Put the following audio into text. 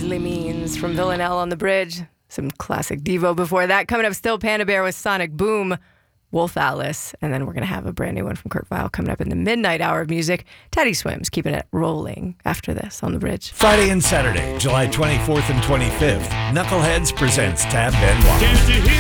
deadly means from Villanelle on the Bridge. Some classic Devo before that. Coming up, still Panda Bear with Sonic Boom, Wolf Alice, and then we're going to have a brand new one from Kurt Vile coming up in the midnight hour of music. Teddy Swims keeping it rolling after this on the Bridge. Friday and Saturday, July 24th and 25th, Knuckleheads presents Tab Benoit.